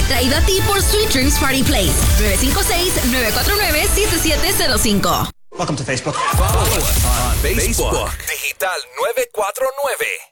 Traído a ti por Sweet Dreams Party Place. 956-949-7705. Welcome to Facebook. Follow us on Facebook. Digital 949.